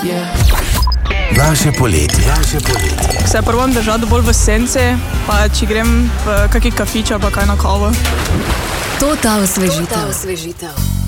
Naše poletje. Se probam držati bolj v senci, pa če grem v kaki kafič ali pa kaj na kavo. To ta osvežitev.